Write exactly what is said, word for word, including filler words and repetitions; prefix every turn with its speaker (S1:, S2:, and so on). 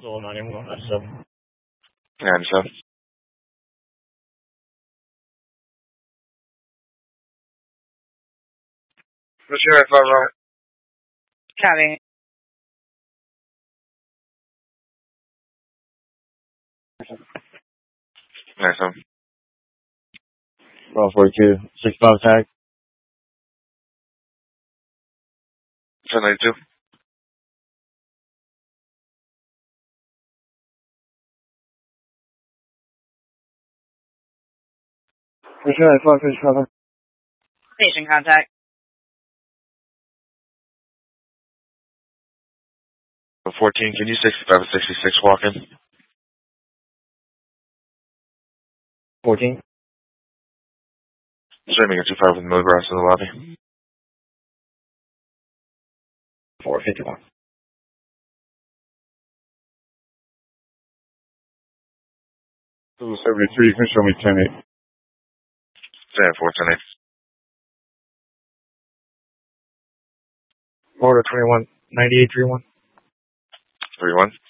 S1: Little ninety-one, ninety-seven.
S2: ninety-seven. What's your five right?
S3: Copy.
S2: ninety-seven.
S1: Roll forty-two, sixty-five tag.
S2: ten ninety-two.
S1: What's your five, finish cover?
S3: Station contact.
S2: fourteen, can you sixty-five and sixty-six walk in?
S1: fourteen.
S2: Streaming at two five with Millgrass in the lobby.
S1: four fifty-one. seventy-three, you can show me ten eight.
S2: ten four, ten eight.
S1: Order twenty-one, ninety-eight, three one.
S2: three one.